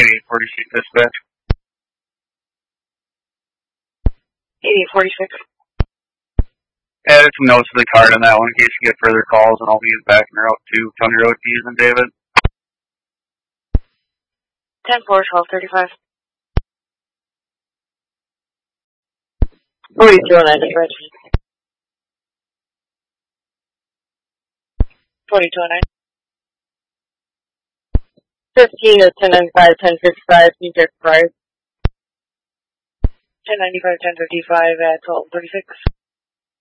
8846 dispatch. 8846. Added some notes to the card on that one in case you get further calls, and I'll be back en route to County Road Keys and David. 10-4-12-35. 4209 dispatch. 4209. 15 is 1095, 1055, New Jersey Price. 1095, 1055 at 1236.